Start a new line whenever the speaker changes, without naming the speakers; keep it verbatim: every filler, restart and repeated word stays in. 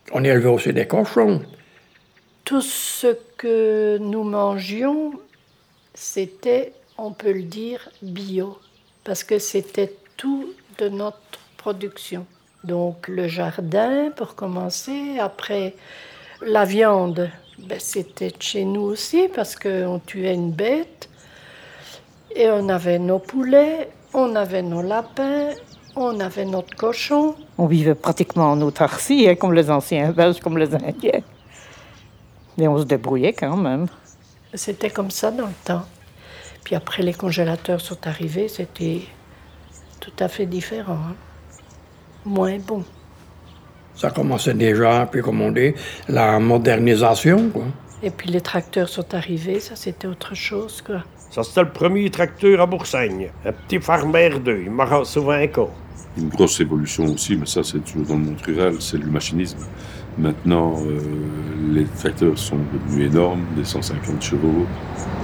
On élevait aussi des cochons.
Tout ce que nous mangions, c'était, on peut le dire, bio, parce que c'était tout de notre production. Donc le jardin, pour commencer, après la viande, ben, c'était chez nous aussi, parce qu'on tuait une bête, et on avait nos poulets, on avait nos lapins, on avait notre cochon.
On vivait pratiquement en autarcie, hein, comme les anciens Belges, comme les Indiens. Et on se débrouillait quand même.
C'était comme ça dans le temps. Puis après, les congélateurs sont arrivés, c'était tout à fait différent. Hein. Moins bon.
Ça commençait déjà, puis comme on dit, la modernisation, quoi.
Et puis les tracteurs sont arrivés, ça c'était autre chose, quoi.
Ça, c'était le premier tracteur à Boursagne. Un petit Farmer deux, il m'en rend souvent encore.
Une grosse évolution aussi, mais ça, c'est toujours dans le monde rural, c'est le machinisme. Maintenant, euh, les tracteurs sont devenus énormes, des cent cinquante chevaux.